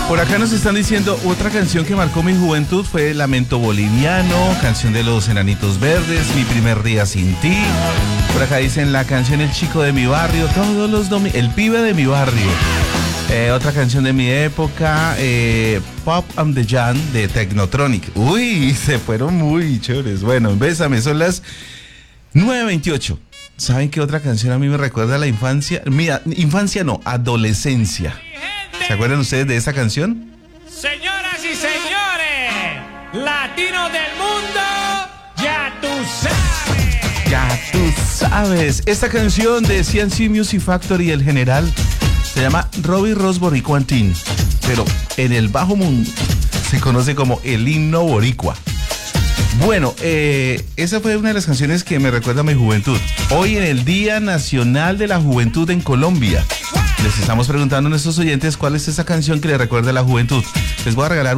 Por acá nos están diciendo, otra canción que marcó mi juventud fue Lamento Boliviano, canción de los Enanitos Verdes, Mi primer día sin ti. Por acá dicen la canción El chico de mi barrio, todos los domingos, El pibe de mi barrio. Otra canción de mi época, Pop and the Jam de Technotronic. Uy, se fueron muy chéveres. Bueno, bésame, son las 9:28. ¿Saben qué otra canción a mí me recuerda a la infancia? Mira, infancia no, adolescencia. ¿Se acuerdan ustedes de esa canción? Señoras y señores, latinos del mundo, ya tú sabes. Ya tú sabes. Esta canción de CNC Music Factory, El General, se llama Robbie Ross Boricuantín, pero en el bajo mundo se conoce como el himno boricua. Bueno, esa fue una de las canciones que me recuerda a mi juventud. Hoy en el Día Nacional de la Juventud en Colombia, les estamos preguntando a nuestros oyentes cuál es esa canción que les recuerda a la juventud. Les voy a regalar